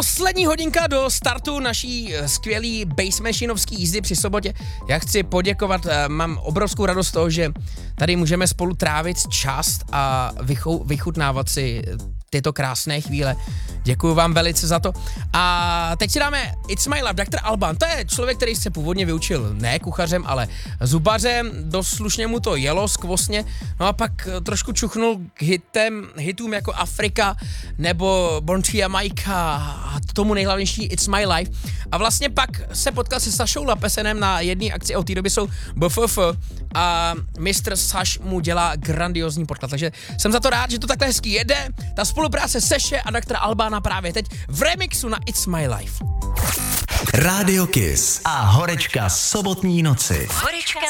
Poslední hodinka do startu naší skvělý bassmachinovský jízdy při sobotě. Já chci poděkovat, mám obrovskou radost z toho, že tady můžeme spolu trávit čas a vychutnávat si tyto krásné chvíle. Děkuju vám velice za to. A teď si dáme It's My Life, Dr. Alban. To je člověk, který se původně vyučil ne kuchařem, ale zubařem. Dost slušně mu to jelo skvostně. No a pak trošku čuchnul k hitům jako Afrika nebo Born to Jamaica a tomu nejhlavnější It's My Life. A vlastně pak se potkal se Sašou Lapesenem na jedné akci, od té doby jsou BFF a Mr. Saš mu dělá grandiozní podklad. Takže jsem za to rád, že to takhle hezky jede. Ta spolupráce Seše a Dr. Albána právě teď v remixu na It's My Life. Radio Kiss a horečka sobotní noci. Horečka